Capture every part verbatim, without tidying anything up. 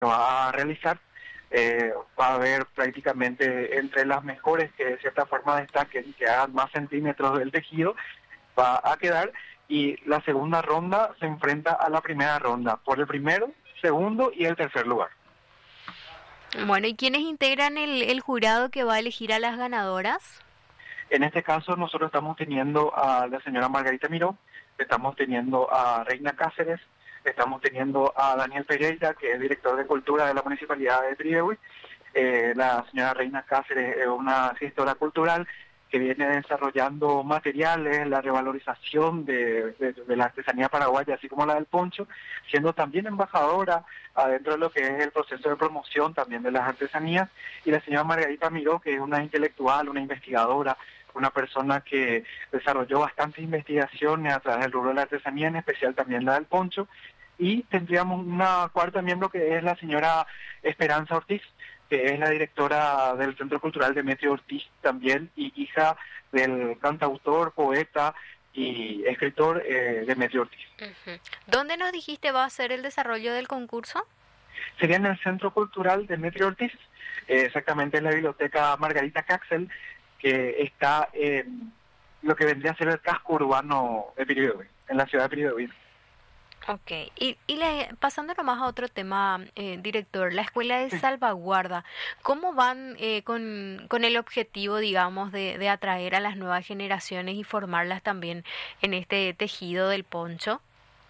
va a realizar, eh, va a haber prácticamente entre las mejores que de cierta forma destaquen, que hagan más centímetros del tejido, va a quedar, y la segunda ronda se enfrenta a la primera ronda, por el primero, segundo y el tercer lugar. Bueno, ¿y quiénes integran el, el jurado que va a elegir a las ganadoras? En este caso nosotros estamos teniendo a la señora Margarita Miró, estamos teniendo a Reina Cáceres, estamos teniendo a Daniel Pereira, que es director de cultura de la Municipalidad de Piribebuy. Eh, la señora Reina Cáceres es una gestora cultural que viene desarrollando materiales, la revalorización de, de, de la artesanía paraguaya, así como la del poncho, siendo también embajadora adentro de lo que es el proceso de promoción también de las artesanías. Y la señora Margarita Miró, que es una intelectual, una investigadora, una persona que desarrolló bastantes investigaciones a través del rubro de la artesanía, en especial también la del poncho. Y tendríamos una cuarta miembro que es la señora Esperanza Ortiz, que es la directora del Centro Cultural Demetrio Ortiz también, y hija del cantautor, poeta y escritor eh, Demetrio Ortiz. Uh-huh. ¿Dónde nos dijiste va a ser el desarrollo del concurso? Sería en el Centro Cultural Demetrio Ortiz, eh, exactamente en la Biblioteca Margarita Caxel, que está en lo que vendría a ser el casco urbano de Piribebuy, en la ciudad de Piribebuy. Ok, y, y le, pasando nomás a otro tema, eh, director, la escuela de salvaguarda, ¿cómo van eh, con, con el objetivo, digamos, de, de atraer a las nuevas generaciones y formarlas también en este tejido del poncho?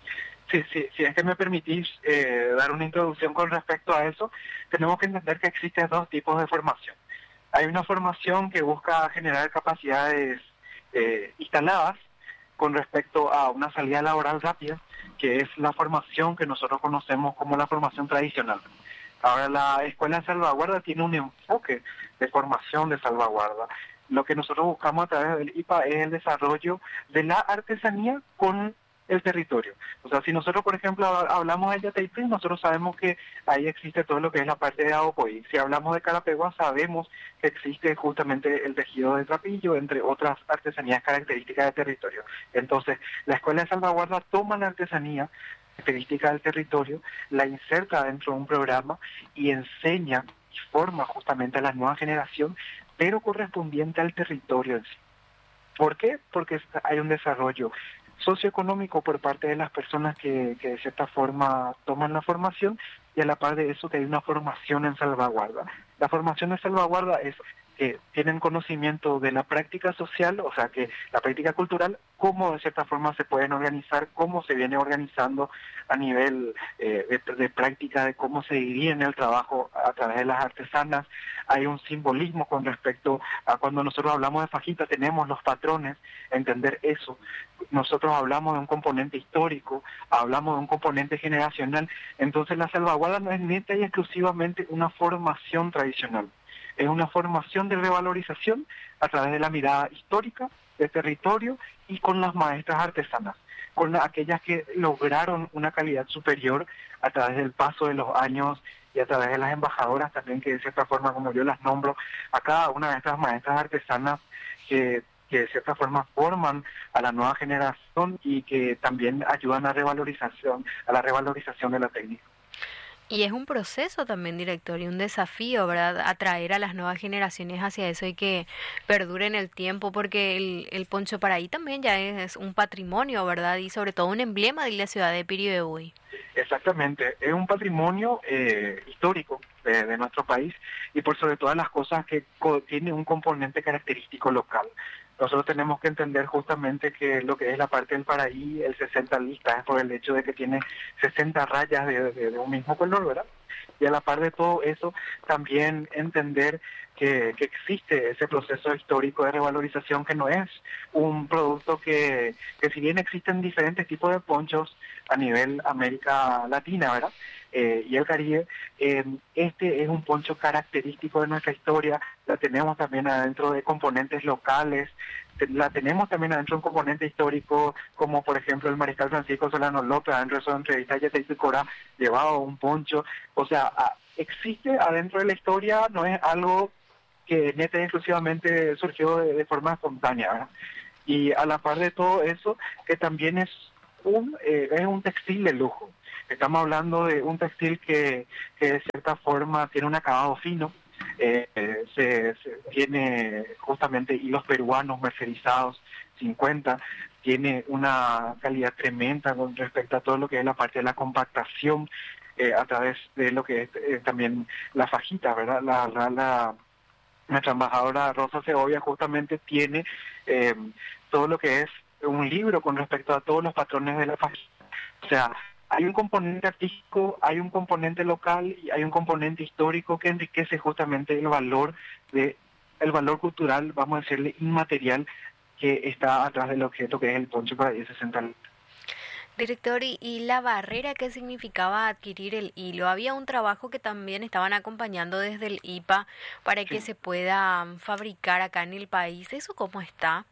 Sí, sí, si es que me permitís eh, dar una introducción con respecto a eso, tenemos que entender que existen dos tipos de formación. Hay una formación que busca generar capacidades eh, instaladas con respecto a una salida laboral rápida, que es la formación que nosotros conocemos como la formación tradicional. Ahora, la Escuela de Salvaguarda tiene un enfoque de formación de salvaguarda. Lo que nosotros buscamos a través del I P A es el desarrollo de la artesanía con el territorio. O sea, si nosotros, por ejemplo, hablamos de Yataipí, nosotros sabemos que ahí existe todo lo que es la parte de Aopoí. Si hablamos de Carapeguá, sabemos que existe justamente el tejido de trapillo, entre otras artesanías características del territorio. Entonces, la Escuela de Salvaguarda toma la artesanía característica del territorio, la inserta dentro de un programa y enseña y forma justamente a la nueva generación, pero correspondiente al territorio en sí. ¿Por qué? Porque hay un desarrollo socioeconómico por parte de las personas que, que de cierta forma toman la formación, y a la par de eso que hay una formación en salvaguarda. La formación en salvaguarda es que tienen conocimiento de la práctica social, o sea que la práctica cultural, cómo de cierta forma se pueden organizar, cómo se viene organizando a nivel eh, de, de práctica, de cómo se divide en el trabajo a través de las artesanas. Hay un simbolismo con respecto a cuando nosotros hablamos de fajita, tenemos los patrones, entender eso. Nosotros hablamos de un componente histórico, hablamos de un componente generacional, entonces la salvaguarda no es neta y exclusivamente una formación tradicional. Es una formación de revalorización a través de la mirada histórica del territorio y con las maestras artesanas, con la, aquellas que lograron una calidad superior a través del paso de los años y a través de las embajadoras también, que de cierta forma, como yo las nombro, a cada una de estas maestras artesanas que, que de cierta forma forman a la nueva generación y que también ayudan a revalorización, a la revalorización de la técnica. Y es un proceso también, director, y un desafío, ¿verdad? Atraer a las nuevas generaciones hacia eso y que perdure en el tiempo, porque el, el poncho paraí también ya es un patrimonio, ¿verdad? Y sobre todo un emblema de la ciudad de Piribebuy. Exactamente, es un patrimonio eh, histórico de, de nuestro país y por sobre todas las cosas que co- tiene un componente característico local. Nosotros tenemos que entender justamente que lo que es la parte del paraí, el sesenta lista, es por el hecho de que tiene sesenta rayas de, de, de un mismo color, ¿verdad? Y a la par de todo eso, también entender que, que existe ese proceso histórico de revalorización, que no es un producto que, que si bien existen diferentes tipos de ponchos a nivel América Latina, ¿verdad? Eh, y el Caribe, eh, este es un poncho característico de nuestra historia, la tenemos también adentro de componentes locales, la tenemos también adentro de un componente histórico, como por ejemplo el mariscal Francisco Solano López, adentro de su entrevista Yataití Corá, llevaba un poncho, o sea, a, existe adentro de la historia, no es algo que neta y exclusivamente surgió de, de forma espontánea, ¿verdad? Y a la par de todo eso, que también es un, eh, es un textil de lujo. Estamos hablando de un textil que, que de cierta forma tiene un acabado fino, eh, eh, se, se tiene justamente hilos peruanos mercerizados cincuenta, tiene una calidad tremenda con respecto a todo lo que es la parte de la compactación, eh, a través de lo que es eh, también la fajita, ¿verdad? La, la, la nuestra embajadora Rosa Segovia justamente tiene eh, todo lo que es un libro con respecto a todos los patrones de la fajita. O sea, hay un componente artístico, hay un componente local y hay un componente histórico que enriquece justamente el valor de el valor cultural, vamos a decirle inmaterial, que está atrás del objeto que es el poncho para diez sesenta. Director, ¿y, y la barrera qué significaba adquirir el hilo? ¿Había un trabajo que también estaban acompañando desde el I P A para que Sí. se pueda fabricar acá en el país? ¿Eso cómo está?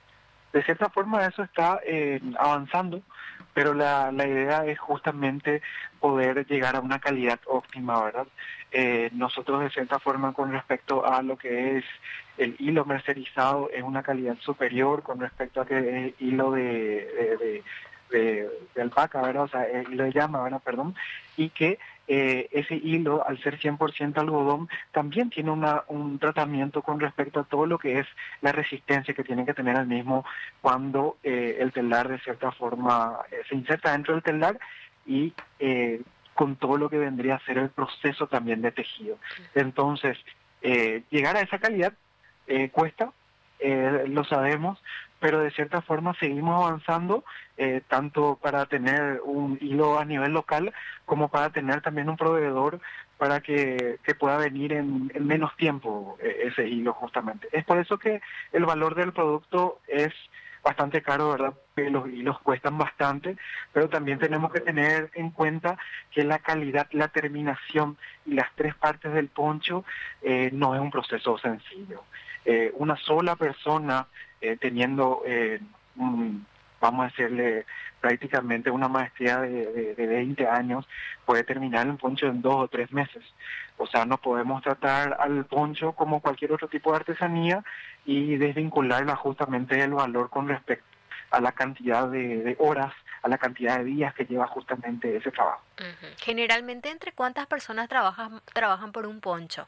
De cierta forma eso está eh, avanzando, pero la, la idea es justamente poder llegar a una calidad óptima, ¿verdad? Eh, nosotros de cierta forma con respecto a lo que es el hilo mercerizado es una calidad superior con respecto a que el hilo de, de, de, de, de alpaca, ¿verdad? O sea, el hilo de llama, ¿verdad? Perdón, y que eh, ese hilo, al ser cien por ciento algodón, también tiene una, un tratamiento con respecto a todo lo que es la resistencia que tiene que tener el mismo cuando eh, el telar de cierta forma eh, se inserta dentro del telar y eh, con todo lo que vendría a ser el proceso también de tejido. Entonces, eh, llegar a esa calidad eh, cuesta, eh, lo sabemos, pero de cierta forma seguimos avanzando, eh, tanto para tener un hilo a nivel local como para tener también un proveedor para que, que pueda venir en, en menos tiempo eh, ese hilo justamente. Es por eso que el valor del producto es bastante caro, ¿verdad? Que los hilos cuestan bastante, pero también tenemos que tener en cuenta que la calidad, la terminación y las tres partes del poncho eh, no es un proceso sencillo. Eh, una sola persona eh, teniendo, eh, un, vamos a decirle, prácticamente una maestría de, de, de veinte años, puede terminar el poncho en dos o tres meses. O sea, no podemos tratar al poncho como cualquier otro tipo de artesanía y desvincularla justamente del valor con respecto a la cantidad de, de horas, a la cantidad de días que lleva justamente ese trabajo. Uh-huh. Generalmente, ¿entre cuántas personas trabajan, trabajan por un poncho?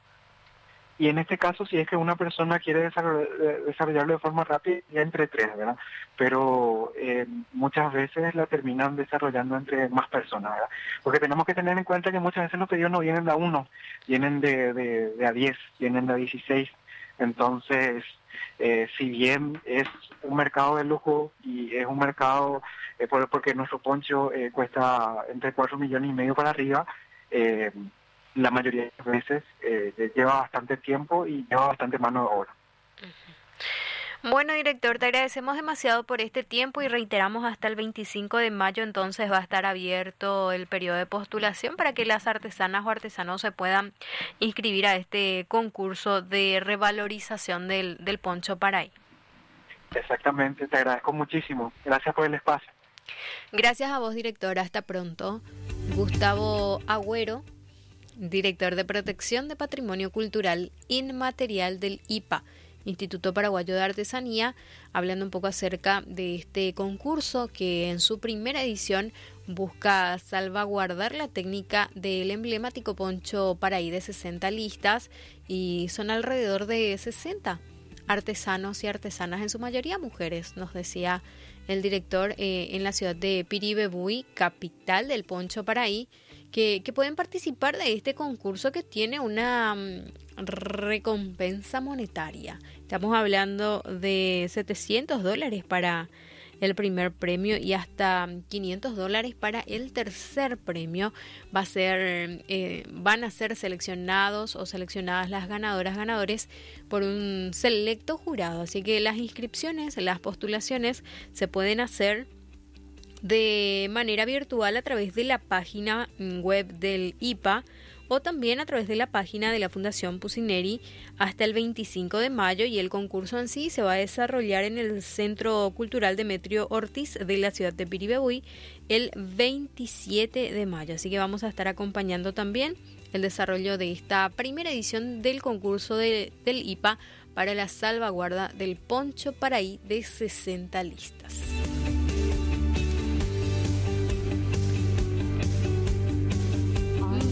Y en este caso, si es que una persona quiere desarroll- desarrollarlo de forma rápida, ya entre tres, ¿verdad? Pero eh, muchas veces la terminan desarrollando entre más personas, ¿verdad? Porque tenemos que tener en cuenta que muchas veces los pedidos no vienen de a uno, vienen de, de, de a diez, vienen de a dieciséis. Entonces, eh, si bien es un mercado de lujo y es un mercado, eh, por, porque nuestro poncho eh, cuesta entre cuatro millones y medio para arriba, eh, la mayoría de las veces eh, lleva bastante tiempo y lleva bastante mano de obra. Bueno, director, te agradecemos demasiado por este tiempo y reiteramos hasta el veinticinco de mayo, entonces va a estar abierto el periodo de postulación para que las artesanas o artesanos se puedan inscribir a este concurso de revalorización del, del poncho Paraí. Exactamente, te agradezco muchísimo. Gracias por el espacio. Gracias a vos, director. Hasta pronto. Gustavo Agüero, director de Protección de Patrimonio Cultural Inmaterial del I P A, Instituto Paraguayo de Artesanía, hablando un poco acerca de este concurso que en su primera edición busca salvaguardar la técnica del emblemático poncho Paraí de sesenta listas, y son alrededor de sesenta artesanos y artesanas, en su mayoría mujeres, nos decía el director, eh, en la ciudad de Piribebuy, capital del poncho Paraí, Que, que pueden participar de este concurso que tiene una um, recompensa monetaria. Estamos hablando de setecientos dólares para el primer premio y hasta quinientos dólares para el tercer premio. Va a ser, eh, van a ser seleccionados o seleccionadas las ganadoras, ganadores por un selecto jurado. Así que las inscripciones, las postulaciones se pueden hacer de manera virtual a través de la página web del I P A o también a través de la página de la Fundación Pucineri hasta el veinticinco de mayo, y el concurso en sí se va a desarrollar en el Centro Cultural Demetrio Ortiz de la ciudad de Piribebuy el veintisiete de mayo. Así que vamos a estar acompañando también el desarrollo de esta primera edición del concurso de, del I P A para la salvaguarda del poncho Paraí de sesenta listas.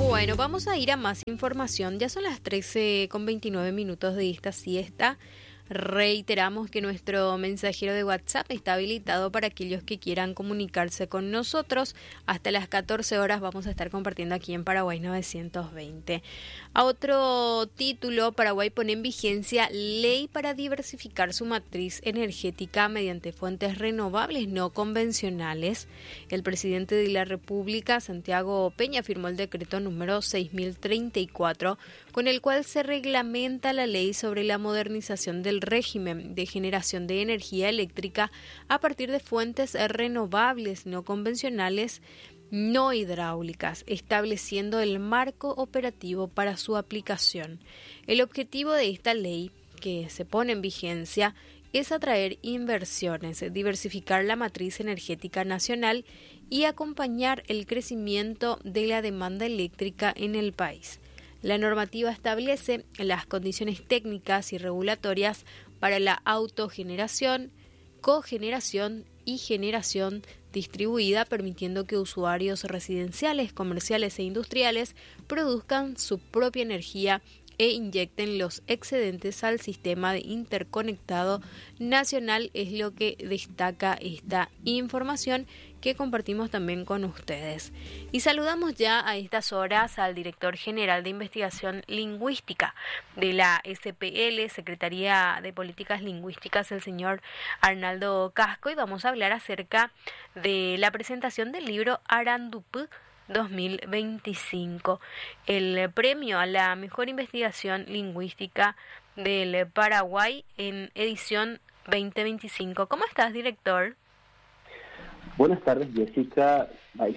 Bueno, vamos a ir a más información. Ya son las trece con veintinueve minutos de esta siesta. Reiteramos que nuestro mensajero de WhatsApp está habilitado para aquellos que quieran comunicarse con nosotros. Hasta las catorce horas vamos a estar compartiendo aquí en Paraguay novecientos veinte. A otro título, Paraguay pone en vigencia ley para diversificar su matriz energética mediante fuentes renovables no convencionales. El presidente de la República, Santiago Peña, firmó el decreto número seis mil treinta y cuatro, con el cual se reglamenta la ley sobre la modernización del régimen de generación de energía eléctrica a partir de fuentes renovables no convencionales no hidráulicas, estableciendo el marco operativo para su aplicación. El objetivo de esta ley, que se pone en vigencia, es atraer inversiones, diversificar la matriz energética nacional y acompañar el crecimiento de la demanda eléctrica en el país. La normativa establece las condiciones técnicas y regulatorias para la autogeneración, cogeneración y generación distribuida, permitiendo que usuarios residenciales, comerciales e industriales produzcan su propia energía e inyecten los excedentes al sistema de interconectado nacional, es lo que destaca esta información que compartimos también con ustedes. Y saludamos ya a estas horas al director general de Investigación Lingüística de la S P L, Secretaría de Políticas Lingüísticas, el señor Arnaldo Casco, y vamos a hablar acerca de la presentación del libro Arandupú dos mil veinticinco, el premio a la mejor investigación lingüística del Paraguay en edición veinte veinticinco. ¿Cómo estás, director? Buenas tardes, Jessica.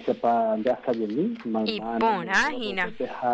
Y Ponagina.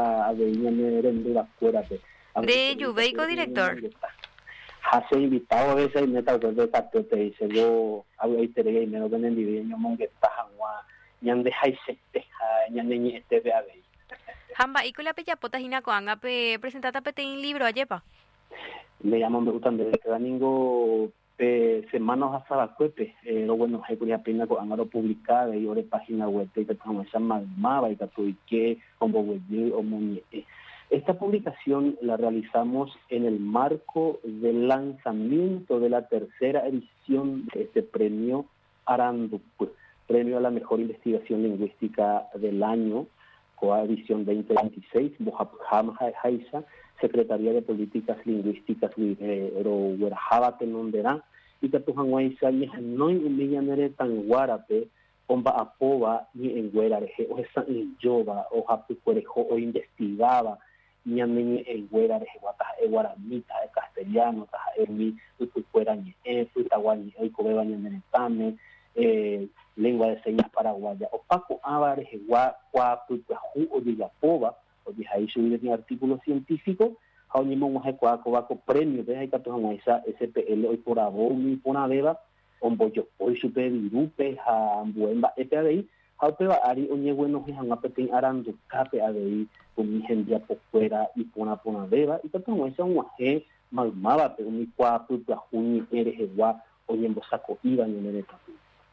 De Yubeico, director. Hace invitado a veces meta de tapete y se yo hago ahí tere y me lo ven en diviño monge tajangua ñande haisete ñande ni este de ahí. Hamba y con la pella pota hina coanga pe presentata pete en libro ayepa. Me llaman me gustan de que domingo pe semanas hasta la cuepe eh, lo bueno hay que pena con angaro publicada y ore página web que estamos llamando mava y que que como web o muñe. Esta publicación la realizamos en el marco del lanzamiento de la tercera edición de este premio Arandupú, premio a la mejor investigación lingüística del año, coedición veinte veintiséis, Bojama Haisa, Secretaría de Políticas Lingüísticas, Huerjaba Tenondera, y Catujanguaisa, y no en Villanere tan guarape, Omba Apoba, ni en Huerareje, o esa en Yoba, o Japucuerejo, o investigaba, ni a mí en Huerareje, Guataja, e Guaramita, e Castellano, Taja, e Mi, Utucuerañe, e Futaguañe, e Cobebañe, Nenetame, eh, lengua de señas paraguaya, o Paco Ávareje, Guapucajú, o Dillapoba, o Dijay subir en artículos científicos, a un mismo Guaco, Guaco premio, de Catujanguaisa, S P L, hoy por Abón, y por Abeba, on boyo hoy super virupe ha buemba este ahí ha peba ari onye bueno han apeten arando cape ahí con mi gente por fuera y pona pona beba y tanto esa un aje malmaba pero mi cuapo la juni eres igual onye bosaco iba en el etapa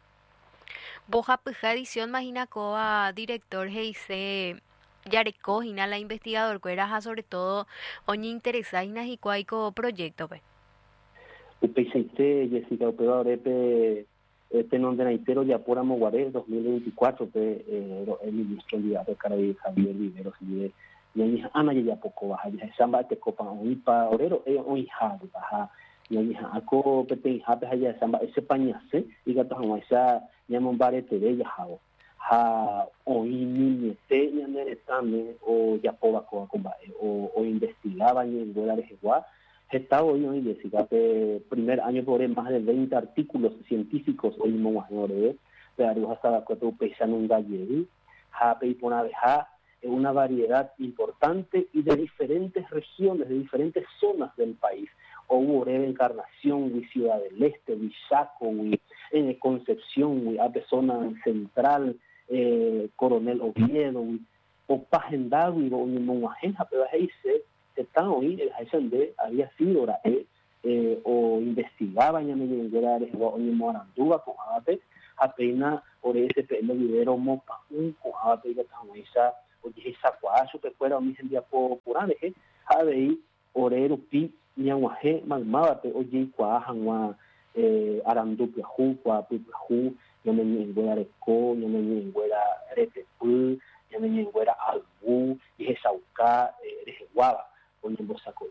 Boja puja edición imagina coa director heise yareco hina la investigador cuera sobre todo onye interesa hina y cuaico proyecto pe U P C T, Jessica, operador E P, este nombre naitero ya por Amoguaré dos mil veinticuatro, que el ministro de Caraí Javier Viveros, y y Ana ya poco baja, ya samba te copa un pa orero, e un hija, baja, y hija, ako pete hija, ya samba ese pañase, y gato como esa, llaman barete de ella, jao, ha, o ni te, ya neretame, o ya poba con o o investigaba ni en dólares igual. Está hoy, hoy, Jessica, que primer año por más de veinte artículos científicos hoy mismo de pero hasta la cuatro pesan un gallego, jape y ponaveja, es una variedad importante y de diferentes regiones, de diferentes zonas del país. Hubo breve Encarnación, y Ciudad del Este, y Chaco, y en Concepción, y a zona central, eh, Coronel Oviedo, y o Pajendado, y mismo agenda, pero ahí se están hoy el Haisende había sido eh, eh, o investigaban en el lugar o en Morandúa con abate apenas por ese pelo vivero mopa un con abate que estamos esa oye esa cuacho que fuera o mi sentia por puraneje habei orero pi ñaguaje magmabate oye cuajangua eh, arandupe ju cua pupe ju ñameñe enguera reco ñameñe enguera retepu ñameñe enguera albu y sauca eh, guava oye bosaco.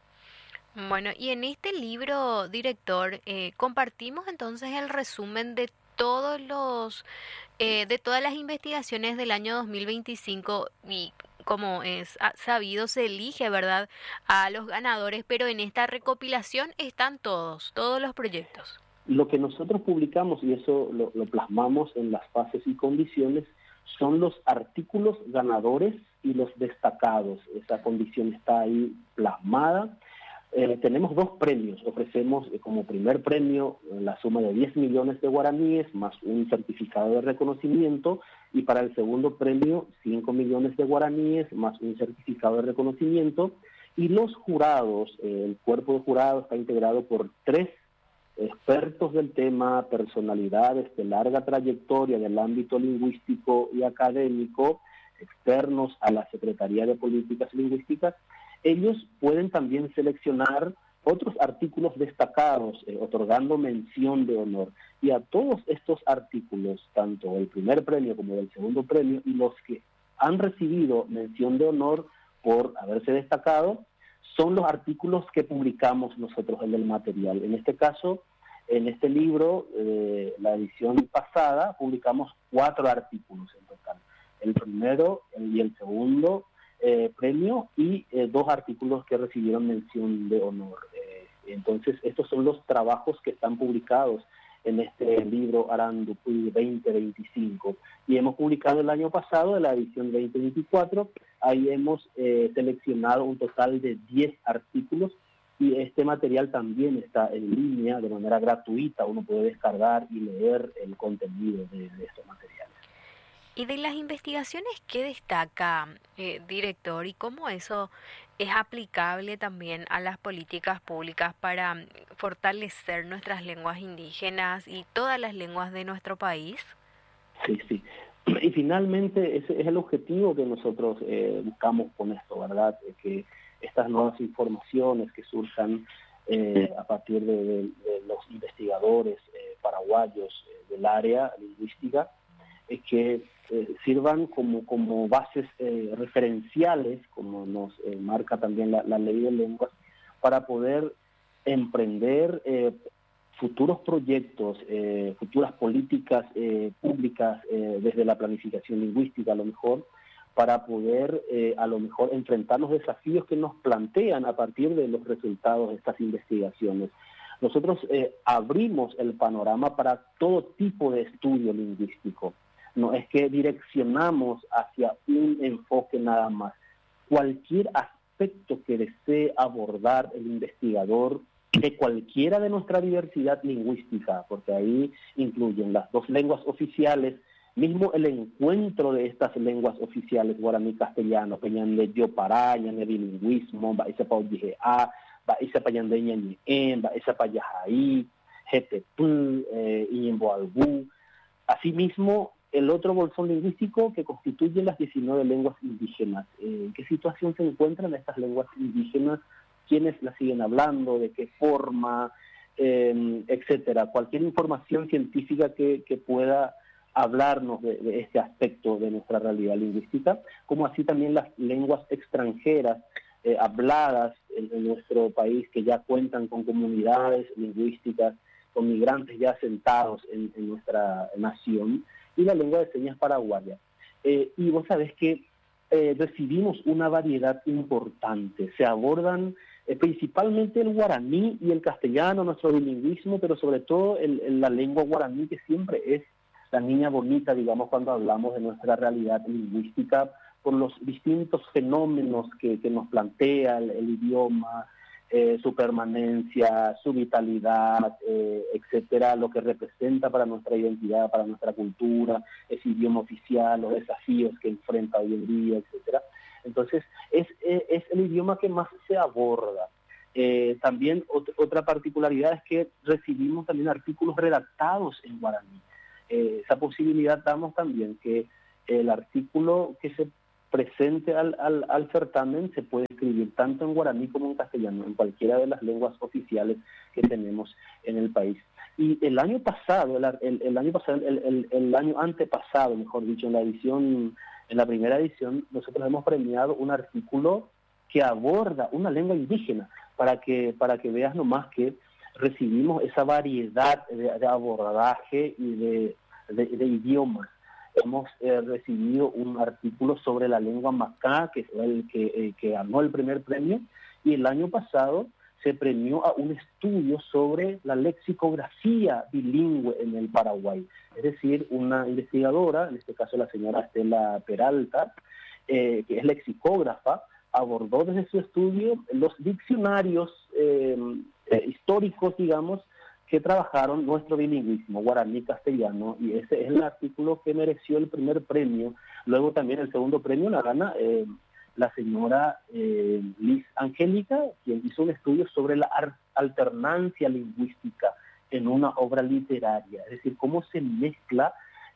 Bueno, y en este libro, director, eh, compartimos entonces el resumen de todos los, eh, de todas las investigaciones del año dos mil veinticinco y como es sabido se elige, ¿verdad?, a los ganadores, pero en esta recopilación están todos, todos los proyectos. Lo que nosotros publicamos, y eso lo, lo plasmamos en las fases y condiciones, son los artículos ganadores y los destacados. Esa condición está ahí plasmada. Eh, tenemos dos premios. Ofrecemos eh, como primer premio eh, la suma de diez millones de guaraníes más un certificado de reconocimiento, y para el segundo premio cinco millones de guaraníes más un certificado de reconocimiento. Y los jurados, eh, el cuerpo de jurados está integrado por tres expertos del tema, personalidades de larga trayectoria del ámbito lingüístico y académico, externos a la Secretaría de Políticas Lingüísticas. Ellos pueden también seleccionar otros artículos destacados, eh, otorgando mención de honor. Y a todos estos artículos, tanto el primer premio como el segundo premio, y los que han recibido mención de honor por haberse destacado, son los artículos que publicamos nosotros en el material. En este caso, en este libro, eh, la edición pasada, publicamos cuatro artículos en total. El primero y el segundo eh, premio y eh, dos artículos que recibieron mención de honor. Eh, entonces, estos son los trabajos que están publicados en este libro Arandupuy veinte veinticinco. Y hemos publicado el año pasado, en la edición veinte veinticuatro, ahí hemos eh, seleccionado un total de diez artículos, y este material también está en línea de manera gratuita. Uno puede descargar y leer el contenido de, de estos materiales. Y de las investigaciones, ¿qué destaca, eh, director? ¿Y cómo eso es aplicable también a las políticas públicas para fortalecer nuestras lenguas indígenas y todas las lenguas de nuestro país? Sí, sí. Y finalmente ese es el objetivo que nosotros eh, buscamos con esto, ¿verdad? Que estas nuevas informaciones que surjan eh, a partir de, de, de los investigadores eh, paraguayos eh, del área lingüística, eh, que eh, sirvan como, como bases eh, referenciales, como nos eh, marca también la, la ley de lenguas, para poder emprender eh, futuros proyectos, eh, futuras políticas eh, públicas eh, desde la planificación lingüística a lo mejor, para poder eh, a lo mejor enfrentar los desafíos que nos plantean a partir de los resultados de estas investigaciones. Nosotros eh, abrimos el panorama para todo tipo de estudio lingüístico. No es que direccionamos hacia un enfoque nada más. Cualquier aspecto que desee abordar el investigador de cualquiera de nuestra diversidad lingüística, porque ahí incluyen las dos lenguas oficiales, mismo el encuentro de estas lenguas oficiales, guaraní castellano, peñande yopará, ñane bilingüismo, va ese pa a, va ese pa yande ñañen, va ese pa yajaí, jetepú, eh, iñemboalbú. Asimismo, el otro bolsón lingüístico que constituye las diecinueve lenguas indígenas. Eh, ¿En qué situación se encuentran estas lenguas indígenas? ¿Quiénes las siguen hablando? ¿De qué forma? Eh, etcétera. Cualquier información científica que, que pueda hablarnos de, de este aspecto de nuestra realidad lingüística, como así también las lenguas extranjeras eh, habladas en, en nuestro país, que ya cuentan con comunidades lingüísticas, con migrantes ya asentados en, en nuestra nación, y la lengua de señas paraguaya. Eh, y vos sabés que eh, recibimos una variedad importante. Se abordan eh, principalmente el guaraní y el castellano, nuestro bilingüismo, pero sobre todo el, el, la lengua guaraní, que siempre es la niña bonita, digamos, cuando hablamos de nuestra realidad lingüística, por los distintos fenómenos que, que nos plantea el, el idioma, eh, su permanencia, su vitalidad, eh, etcétera, lo que representa para nuestra identidad, para nuestra cultura, ese idioma oficial, los desafíos que enfrenta hoy en día, etcétera. Entonces, es, es, es el idioma que más se aborda. Eh, también ot- otra particularidad es que recibimos también artículos redactados en guaraní. Eh, esa posibilidad damos también, que el artículo que se presente al, al, al certamen se puede escribir tanto en guaraní como en castellano, en cualquiera de las lenguas oficiales que tenemos en el país. Y el año pasado, el, el, el año pasado, el, el, el año antepasado, mejor dicho, en la edición, en la primera edición, nosotros hemos premiado un artículo que aborda una lengua indígena, para que, para que veas nomás que recibimos esa variedad de, de abordaje y de, de, de idiomas. Hemos eh, recibido un artículo sobre la lengua macá, que fue el que, eh, que ganó el primer premio, y el año pasado se premió a un estudio sobre la lexicografía bilingüe en el Paraguay. Es decir, una investigadora, en este caso la señora Estela Peralta, eh, que es lexicógrafa, abordó desde su estudio los diccionarios eh, eh, históricos, digamos, que trabajaron nuestro bilingüismo, guaraní-castellano, y ese es el artículo que mereció el primer premio. Luego también el segundo premio la gana eh, la señora eh, Liz Angélica, quien hizo un estudio sobre la alternancia lingüística en una obra literaria, es decir, cómo se mezcla,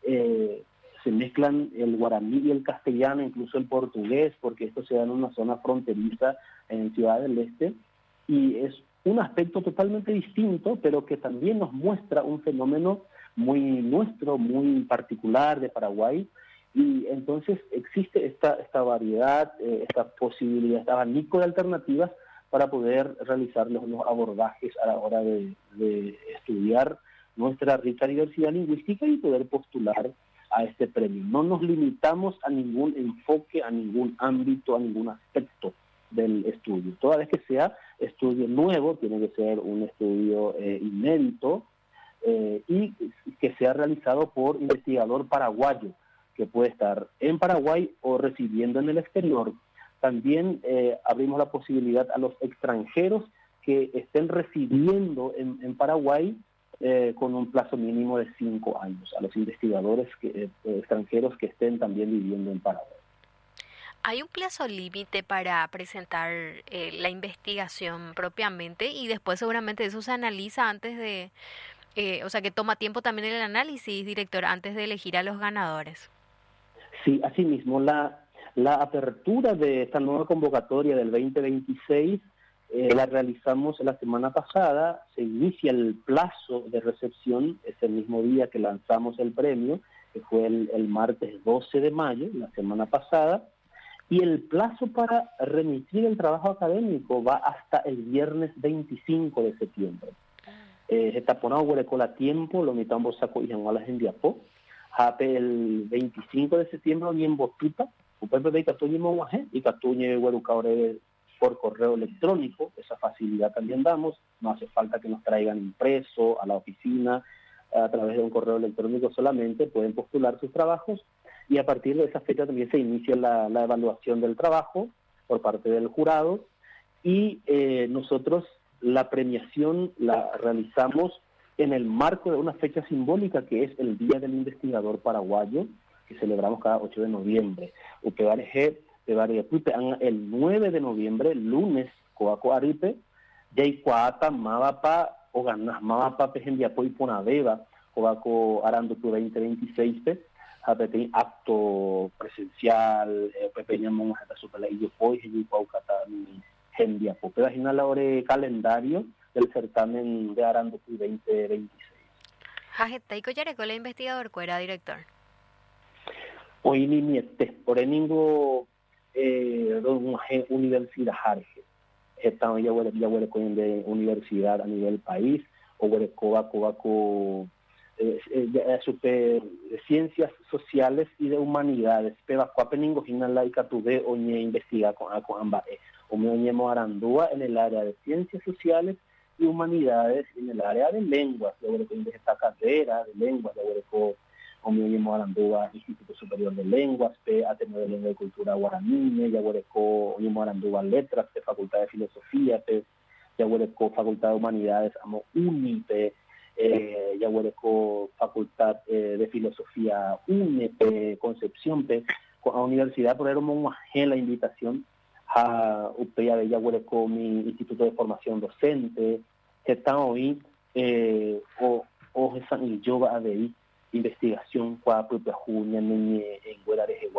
eh, se mezclan el guaraní y el castellano, incluso el portugués, porque esto se da en una zona fronteriza en Ciudad del Este, y es un aspecto totalmente distinto, pero que también nos muestra un fenómeno muy nuestro, muy particular de Paraguay. Y entonces existe esta, esta variedad, eh, esta posibilidad, este abanico de alternativas para poder realizar los, los abordajes a la hora de, de estudiar nuestra rica diversidad lingüística y poder postular a este premio. No nos limitamos a ningún enfoque, a ningún ámbito, a ningún aspecto del estudio. Toda vez que sea estudio nuevo, tiene que ser un estudio eh, inédito eh, y que sea realizado por investigador paraguayo, que puede estar en Paraguay o residiendo en el exterior. También eh, abrimos la posibilidad a los extranjeros que estén residiendo en, en Paraguay eh, con un plazo mínimo de cinco años, a los investigadores que, eh, extranjeros que estén también viviendo en Paraguay. ¿Hay un plazo límite para presentar eh, la investigación propiamente y después seguramente eso se analiza antes de, eh, o sea que toma tiempo también el análisis, director, antes de elegir a los ganadores? Sí, asimismo, la, la apertura de esta nueva convocatoria del veinte veintiséis eh, la realizamos la semana pasada. Se inicia el plazo de recepción ese mismo día que lanzamos el premio, que fue el, el martes doce de mayo, la semana pasada, y el plazo para remitir el trabajo académico va hasta el viernes veinticinco de septiembre. Eh, se taponado huerecola a tiempo, lo mitamos saco y en alas en diapó. El veinticinco de septiembre ni en Botuta, y Catuñe Huerucaure por correo electrónico, esa facilidad también damos, no hace falta que nos traigan impreso a la oficina, a través de un correo electrónico solamente pueden postular sus trabajos y a partir de esa fecha también se inicia la, la evaluación del trabajo por parte del jurado y eh, nosotros la premiación la realizamos en el marco de una fecha simbólica que es el Día del Investigador Paraguayo, que celebramos cada ocho de noviembre. El nueve de noviembre, lunes, Coaco Aripe, Yaicuata, Mabapa, o Ganas Mabapa, Pejendiapo y Ponabeba, Coaco Arando veinte veintiséis, acto presencial, Pepeñamón, Jata Supela y Yopoy, Yaicuaucata, Gendiapo. Pero imagina la hora calendario del certamen de Arandocu veinte veintiséis. Jajetaico Yarecola, investigador, cuera, director. Hoy ni miete, por el ningo eh, universidad Jarge. Estamos ya huele ya huele con de universidad a nivel país o huele coa coa co de ciencias sociales y de humanidades. Pero cuapeningo hinala y catube oñe investiga con con ambae. O me oñemo Arandúa en el área de ciencias sociales y humanidades en el área de lenguas, de huele con esta carrera de lenguas, de huele con o me oñemo Arandúa Instituto Superior de Lenguas, P Ateneo de Lengua y Cultura Guaraní, ya huele con oñemo Arandúa Letras, P Facultad de Filosofía, P ya huele con Facultad de Humanidades, amo UNIPE, eh, ya huele con Facultad eh, de Filosofía UNEP, Concepción, P a Universidad por eso la invitación a U P A de Yaguareco, mi Instituto de Formación Docente, que está hoy, eh, o o San Yoga A D I, investigación, Cuapu, Pejuña, en Guerarejegua,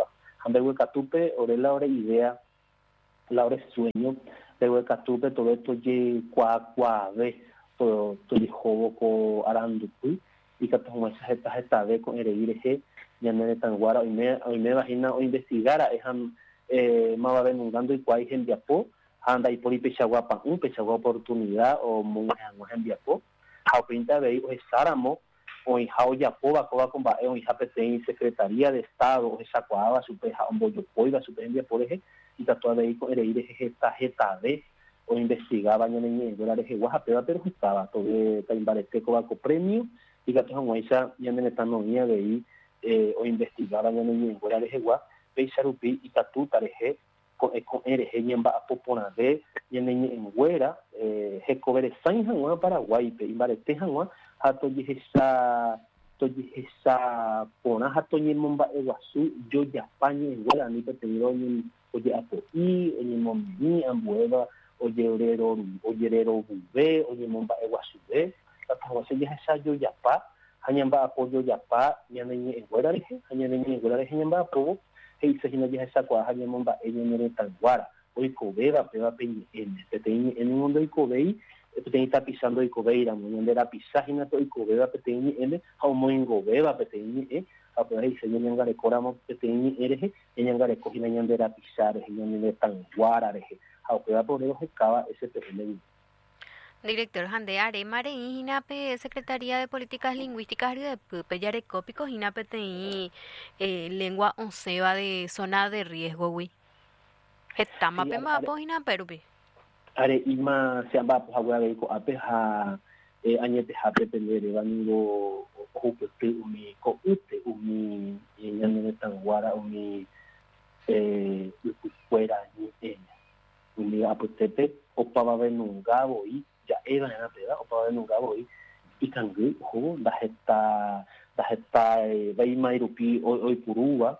ande huecatupe ore la hora idea la hora sueño de huecatupe todo esto ye cua cuave todo todo jobo co arandupi y que como esas estas estas de con ereire ya no tan guara hoy me hoy me imagina o investigar a ejan eh más va venungando y cuai en diapo anda y por pechagua un pechagua oportunidad o monga en diapo a pinta de o esáramo o en hao yapo va coba con va o en japeten secretaría de estado o esa cuava superja un bollo poiva superendia por ejemplo y tatuada de ahí con ereire esta jeta de o investigaba en el dólares de Oaxaca pero estaba todo está imbarete coba con premio y que como esa ya me están no de ahí eh, o investigaba en el dólares de Oaxaca peisarupi y tatu tareje con con ereje nyamba apopona de en en güera eh hecover sain hanwa Paraguay pe imbarete hanwa hato yesa to yesa pona hato nyemba eguasu yo ya pañe en güera ni te tenido ni oye apo y en momni ambueva oye orero oye orero bube oye momba eguasu de la cosa ya esa yo ya pa hanyamba apoyo ya pa nyane en güera reje hanyane en güera reje nyamba apo y se hina ya esa kwa hanya momba ene nere tanguara hoy cobera peba peñe en te en en mundo y cobei te está pisando y cobeira muy en la pisagina to y cobera peteñe en how moingo beba peteñe eh a por ahí se vienen gare coramo peteñe ereje en gare cogina nyandera pisar en nere tanguara reje how peba por ellos acaba ese peteñe. Director Hande Are Mare Hinape Secretaría de Políticas Lingüísticas de Pepeyare Cópico Hinape Tei eh, lengua onceva de zona de riesgo wi. Etama pema po hinaperupi. Are ima se amba po agua de ko ape ha eh anyete ha pepelere baningo ope umi ko ute umi nyane tanguara umi eh fuera ni ella. Umi apotepe opaba venungabo y ya era en la peda o para nunca voy y cangu ho da heta da heta vai mairupi hoy puruba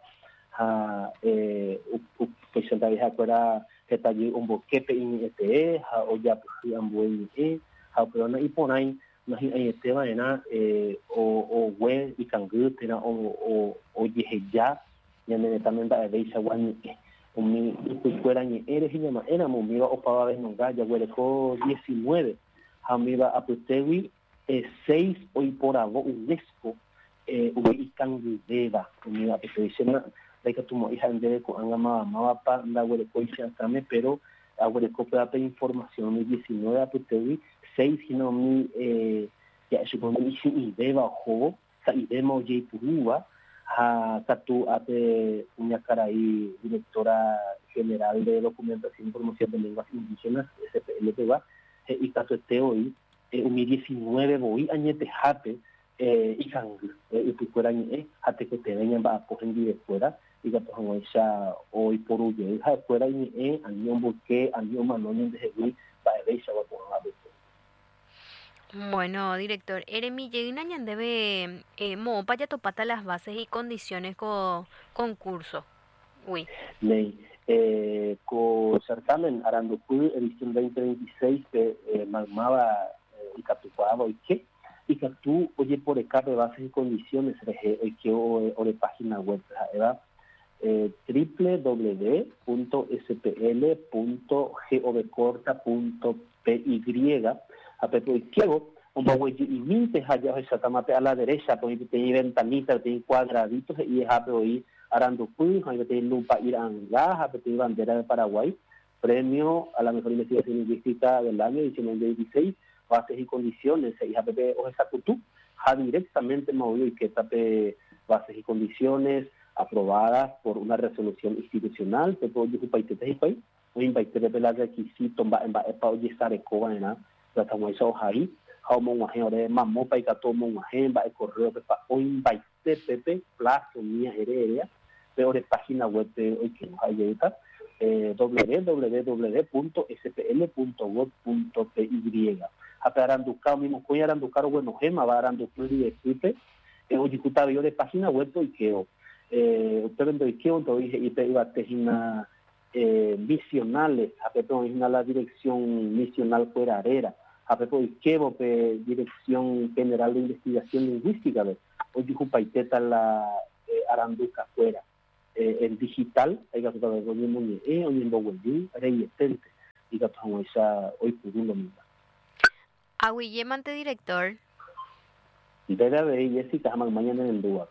ha eh pues senta vieja fuera heta allí un boquepe in este ha o ya pues ambuey eh ha pero no y ponai no hay este vaina eh o o we y cangu tena o o o yeja ya me también da de esa guani umi fuera ni eres llama era mumiba o para ver nunca ya huele co diecinueve hamiba aputewi eh seis hoy por ago UNESCO eh ubi kangudeva umiba pesena de que tu mo hija ande con angama mapa da huele co isame pero a huele co para información mi diecinueve aputewi seis no mi eh ya supongo y deba ho sa idemo je purua a Tatu ate una cara ahí directora general de documentación y promoción de lenguas indígenas S P L P va y Tatu este hoy un diecinueve voy añete jate y sang y tu fuera ni jate que te vengan va a poner de fuera y que pues como esa hoy por hoy ja fuera ni eh año porque año manón de heavy va a ver esa va por la vez. Bueno, director, Eremi Yegina debe eh, mo para topata las bases y condiciones con concurso. Uy. Ley eh co certamen Aranducu edición veinte veintiséis que eh, magmaba eh, y capturaba y que y que tú oye por el de bases y condiciones reje el que o, o de página web era eh w w w punto s p l punto gov punto p y a Pepo Izquierdo, un poco y veinte allá esa tamate a la derecha, pues tiene ventanitas, tiene cuadraditos y es ahí Aranducu, hay que tener lupa ir a Anga, hay que tener bandera de Paraguay, premio a la mejor investigación lingüística del año diecinueve dieciséis, bases y condiciones, y a Pepe o esa cultura, ha directamente movido y que tape bases y condiciones aprobadas por una resolución institucional, Pepe oye su país, y país, hoy en país Pepe la requisito, en va en pa oye sarecoba en la la estamos eso ahí how mo wahe ore mammo pa ikato mo wahe ba correo pa hoy invite pepe plazo mía heredia pero de página web de hoy que hay ahorita eh w w w punto s p l punto gov punto p y a Aranducao mismo coy Aranducao bueno gema va Aranducao de equipe eh hoy discuta yo de página web hoy que eh usted vendo y que entonces y te iba a tener eh misionales a Pepe es la dirección misional fuerarera a Pepe Izquierdo pe dirección general de investigación lingüística ve hoy dijo paiteta la eh, Aranduca fuera eh, en digital hay que tratar de poner muy eh un inbowendi rey etente y que estamos esa hoy pudulo misma Aguillemante director Vera de Jessica mañana en el lugar.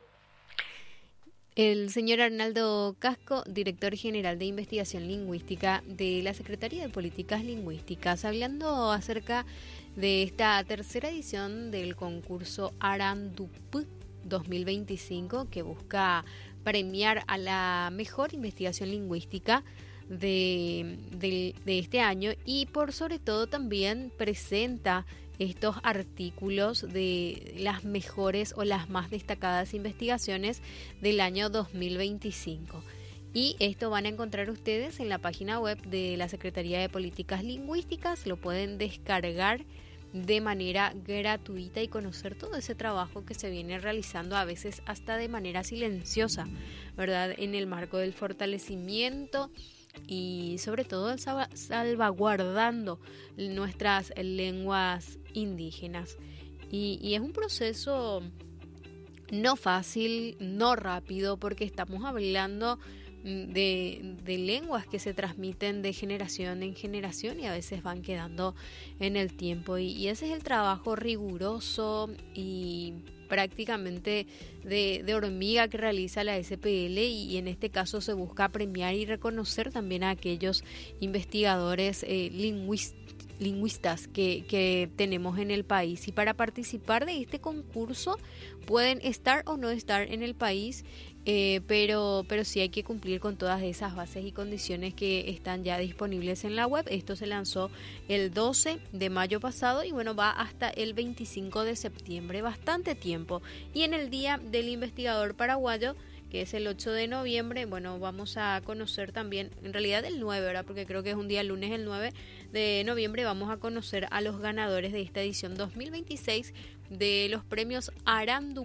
El señor Arnaldo Casco, director general de investigación lingüística de la Secretaría de Políticas Lingüísticas, hablando acerca de esta tercera edición del concurso Arandup dos mil veinticinco, que busca premiar a la mejor investigación lingüística de, de, de este año, y por sobre todo también presenta estos artículos de las mejores o las más destacadas investigaciones del año dos mil veinticinco. Y esto van a encontrar ustedes en la página web de la Secretaría de Políticas Lingüísticas. Lo pueden descargar de manera gratuita y conocer todo ese trabajo que se viene realizando, a veces hasta de manera silenciosa, ¿verdad? En el marco del fortalecimiento y sobre todo salvaguardando nuestras lenguas indígenas. Y, y es un proceso no fácil, no rápido, porque estamos hablando de, de lenguas que se transmiten de generación en generación y a veces van quedando en el tiempo. Y, y ese es el trabajo riguroso y prácticamente de, de hormiga que realiza la S P L, y en este caso se busca premiar y reconocer también a aquellos investigadores eh, lingüísticos lingüistas que, que tenemos en el país. Y para participar de este concurso pueden estar o no estar en el país, eh, pero, pero sí hay que cumplir con todas esas bases y condiciones que están ya disponibles en la web. Esto se lanzó el doce de mayo pasado y bueno, va hasta el veinticinco de septiembre, bastante tiempo. Y en el Día del Investigador Paraguayo, que es el ocho de noviembre, bueno, vamos a conocer también, en realidad el nueve, ¿verdad? Porque creo que es un día lunes, el nueve de noviembre, vamos a conocer a los ganadores de esta edición dos mil veintiséis de los premios Arandup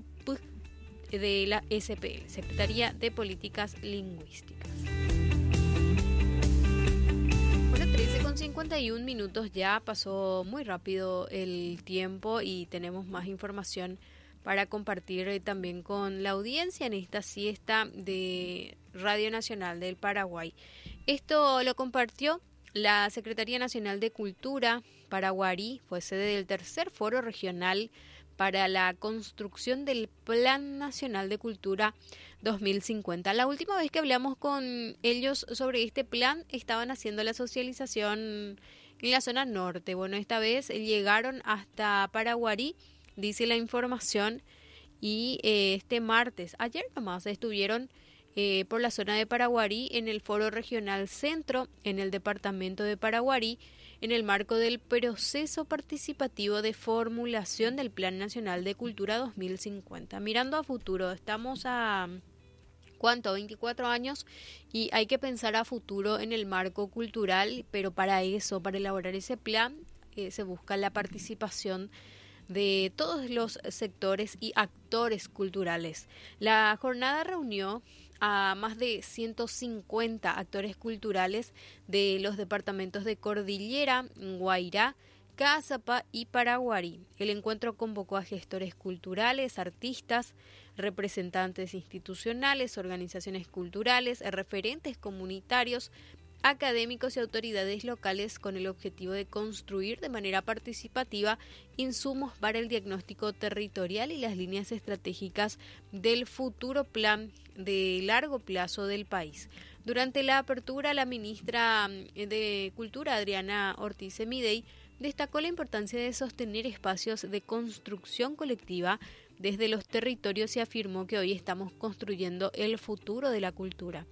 de la S P L, Secretaría de Políticas Lingüísticas. Bueno, trece con cincuenta y un minutos, ya pasó muy rápido el tiempo y tenemos más información para compartir también con la audiencia en esta siesta de Radio Nacional del Paraguay. Esto lo compartió la Secretaría Nacional de Cultura. Paraguarí fue sede del tercer foro regional para la construcción del Plan Nacional de Cultura dos mil cincuenta. La última vez que hablamos con ellos sobre este plan estaban haciendo la socialización en la zona norte. Bueno, esta vez llegaron hasta Paraguarí, dice la información, y eh, este martes, ayer nomás, estuvieron eh, por la zona de Paraguarí en el Foro Regional Centro, en el departamento de Paraguarí, en el marco del proceso participativo de formulación del Plan Nacional de Cultura dos mil cincuenta. Mirando a futuro, estamos a ¿cuánto? veinticuatro años y hay que pensar a futuro en el marco cultural, pero para eso, para elaborar ese plan, eh, se busca la participación de todos los sectores y actores culturales. La jornada reunió a más de ciento cincuenta actores culturales de los departamentos de Cordillera, Guairá, Caazapá y Paraguarí. El encuentro convocó a gestores culturales, artistas, representantes institucionales, organizaciones culturales, referentes comunitarios, académicos y autoridades locales con el objetivo de construir de manera participativa insumos para el diagnóstico territorial y las líneas estratégicas del futuro plan de largo plazo del país. Durante la apertura, la ministra de Cultura, Adriana Ortiz Emidey, destacó la importancia de sostener espacios de construcción colectiva desde los territorios y afirmó que hoy estamos construyendo el futuro de la cultura.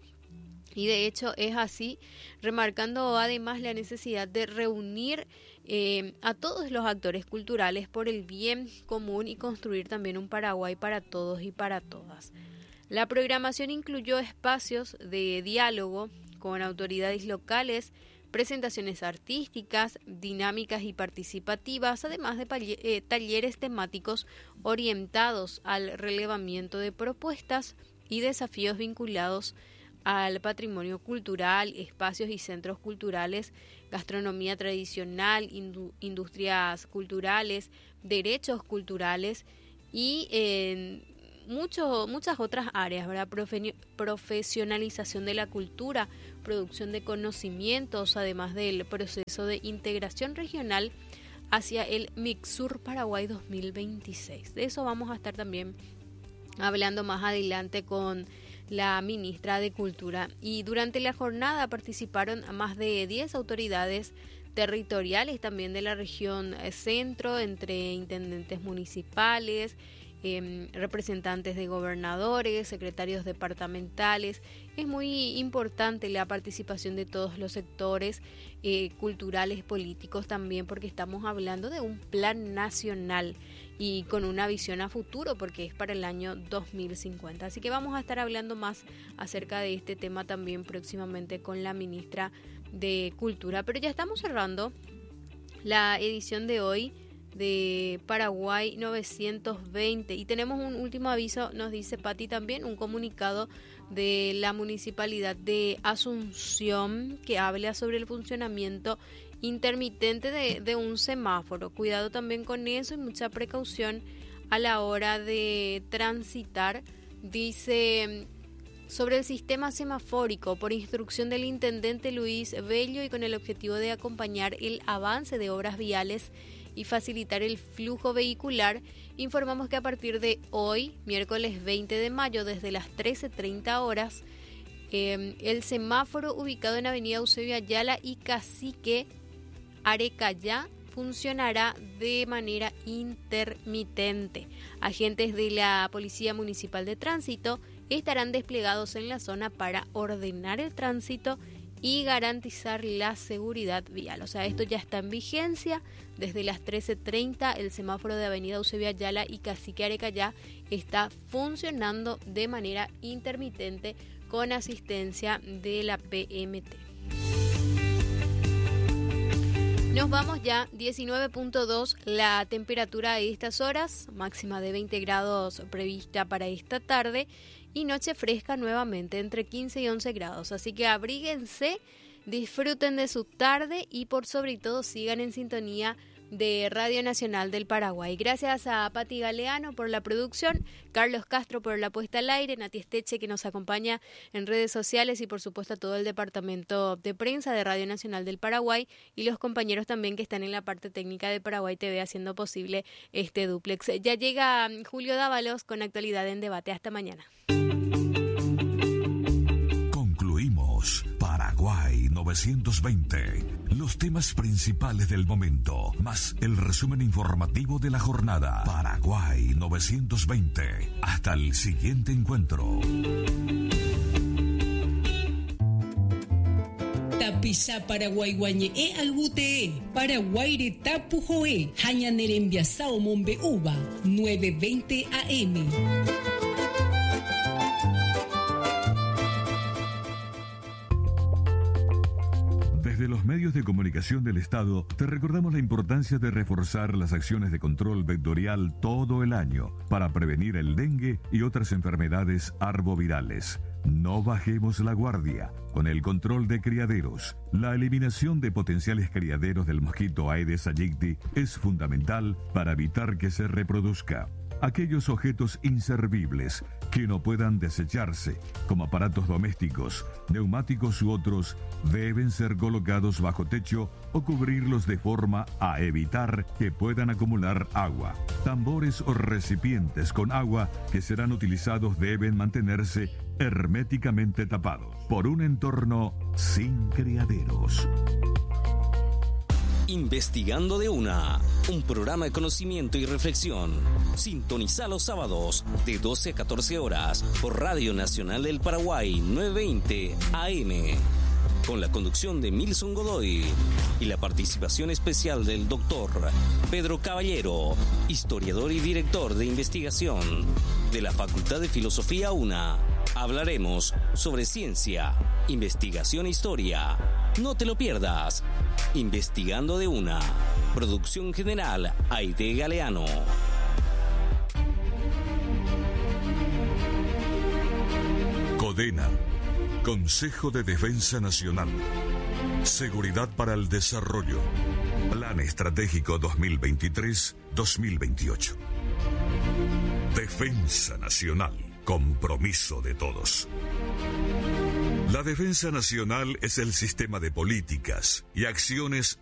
Y de hecho es así, remarcando además la necesidad de reunir eh, a todos los actores culturales por el bien común y construir también un Paraguay para todos y para todas. La programación incluyó espacios de diálogo con autoridades locales, presentaciones artísticas, dinámicas y participativas, además de eh, talleres temáticos orientados al relevamiento de propuestas y desafíos vinculados al patrimonio cultural, espacios y centros culturales, gastronomía tradicional, indu- industrias culturales, derechos culturales y eh, mucho, muchas otras áreas, ¿verdad? Profe- profesionalización de la cultura, producción de conocimientos, además del proceso de integración regional hacia el Mixur Paraguay dos mil veintiséis. De eso vamos a estar también hablando más adelante con la ministra de Cultura. Y durante la jornada participaron más de diez autoridades territoriales también de la región centro, entre intendentes municipales, eh, representantes de gobernadores, secretarios departamentales. Es muy importante la participación de todos los sectores eh, culturales, políticos también, porque estamos hablando de un plan nacional y con una visión a futuro, porque es para el año dos mil cincuenta. Así que vamos a estar hablando más acerca de este tema también próximamente con la ministra de Cultura. Pero ya estamos cerrando la edición de hoy de Paraguay novecientos veinte y tenemos un último aviso, nos dice Pati también, un comunicado de la Municipalidad de Asunción que habla sobre el funcionamiento intermitente de, de un semáforo. Cuidado también con eso y mucha precaución a la hora de transitar. Dice: sobre el sistema semafórico, por instrucción del intendente Luis Bello y con el objetivo de acompañar el avance de obras viales y facilitar el flujo vehicular, informamos que a partir de hoy, miércoles veinte de mayo, desde las trece treinta horas, eh, el semáforo ubicado en Avenida Eusebio Ayala y Cacique Arecayá funcionará de manera intermitente. Agentes de la Policía Municipal de Tránsito estarán desplegados en la zona para ordenar el tránsito y garantizar la seguridad vial. O sea, esto ya está en vigencia. Desde las trece treinta el semáforo de Avenida Eusebio Ayala y Cacique Arecayá está funcionando de manera intermitente con asistencia de la P M T. Nos vamos ya, diecinueve punto dos la temperatura de estas horas, máxima de veinte grados prevista para esta tarde y noche fresca nuevamente entre quince y once grados. Así que abríguense, disfruten de su tarde y por sobre todo sigan en sintonía de Radio Nacional del Paraguay. Gracias a Pati Galeano por la producción, Carlos Castro por la puesta al aire, Nati Esteche que nos acompaña en redes sociales y por supuesto a todo el departamento de prensa de Radio Nacional del Paraguay y los compañeros también que están en la parte técnica de Paraguay T V haciendo posible este dúplex. Ya llega Julio Dávalos con actualidad en debate. Hasta mañana. Concluimos Paraguay novecientos veinte. Los temas principales del momento, más el resumen informativo de la jornada. Paraguay novecientos veinte. Hasta el siguiente encuentro. Tapisa Paraguay guañe e albute Paraguay de tapujoe hañaner enviasao mombe uva nueve veinte A M. Desde los medios de comunicación del Estado, te recordamos la importancia de reforzar las acciones de control vectorial todo el año para prevenir el dengue y otras enfermedades arbovirales. No bajemos la guardia con el control de criaderos. La eliminación de potenciales criaderos del mosquito Aedes aegypti es fundamental para evitar que se reproduzca. Aquellos objetos inservibles que no puedan desecharse, como aparatos domésticos, neumáticos u otros, deben ser colocados bajo techo o cubrirlos de forma a evitar que puedan acumular agua. Tambores o recipientes con agua que serán utilizados deben mantenerse herméticamente tapados por un entorno sin criaderos. Investigando de una, un programa de conocimiento y reflexión. Sintoniza los sábados de doce a catorce horas por Radio Nacional del Paraguay novecientos veinte A M. Con la conducción de Milson Godoy y la participación especial del doctor Pedro Caballero, historiador y director de investigación de la Facultad de Filosofía UNA. Hablaremos sobre ciencia, investigación e historia. No te lo pierdas. Investigando de una. Producción general Aide Galeano. CODENA, Consejo de Defensa Nacional. Seguridad para el Desarrollo. Plan Estratégico dos mil veintitrés a dos mil veintiocho. Defensa Nacional, compromiso de todos. La defensa nacional es el sistema de políticas y acciones